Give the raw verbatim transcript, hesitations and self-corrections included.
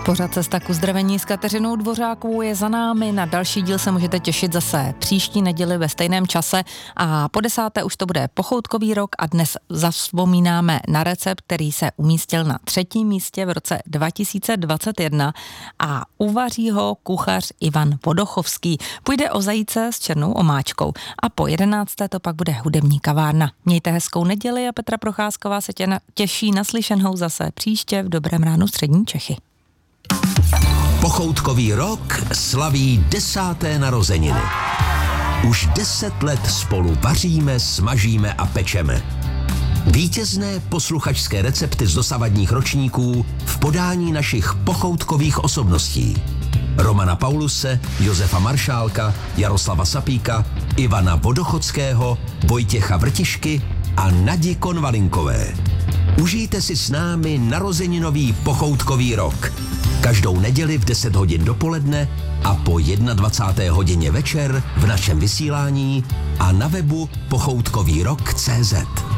Pořad Cesta k uzdravení s Kateřinou Dvořákovou je za námi. Na další díl se můžete těšit zase příští neděli ve stejném čase a po desáté už to bude pochoutkový rok a dnes zavzpomínáme na recept, který se umístil na třetím místě v roce dva tisíce dvacet jedna a uvaří ho kuchař Ivan Vodochovský. Půjde o zajíce s černou omáčkou a po jedenácté to pak bude hudební kavárna. Mějte hezkou neděli a Petra Procházková se tě na, těší na slyšenou zase příště v Dobrém ránu střední Čechy. Pochoutkový rok slaví desáté narozeniny. Už deset let spolu vaříme, smažíme a pečeme. Vítězné posluchačské recepty z dosavadních ročníků v podání našich pochoutkových osobností. Romana Pauluse, Josefa Maršálka, Jaroslava Sapíka, Ivana Vodochodského, Vojtěcha Vrtišky a Nadi Konvalinkové. Užijte si s námi narozeninový pochoutkový rok. Každou neděli v deset hodin dopoledne a po dvacáté jedné hodině večer v našem vysílání a na webu pochoutkový rok tečka cé zet.